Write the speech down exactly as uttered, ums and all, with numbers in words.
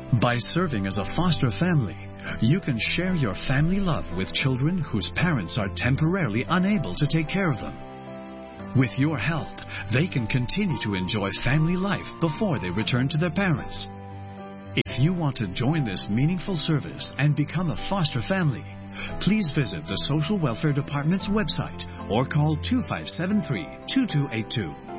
By serving as a foster family, you can share your family love with children whose parents are temporarily unable to take care of them. With your help, they can continue to enjoy family life before they return to their parents. If you want to join this meaningful service and become a foster family, please visit the Social Welfare Department's website or call two five seven three, two two eight two.